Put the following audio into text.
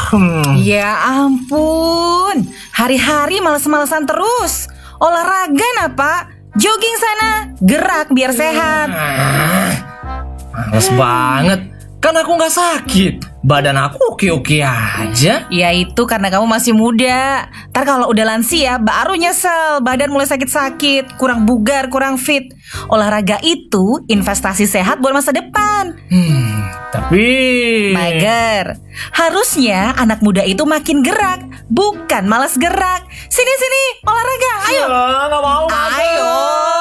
Ya ampun, hari-hari males-malesan terus. Olahraga nah Pak, jogging sana, gerak biar sehat. Males banget. Kan aku gak sakit. Badan aku oke-oke aja. Ya itu karena kamu masih muda. Ntar kalau udah lansia baru nyesel, badan mulai sakit-sakit, kurang bugar, kurang fit. Olahraga itu investasi sehat buat masa depan. Tapi Mager, harusnya anak muda itu makin gerak, bukan malas gerak. Sini olahraga, ayo. Gak mau. Ayo.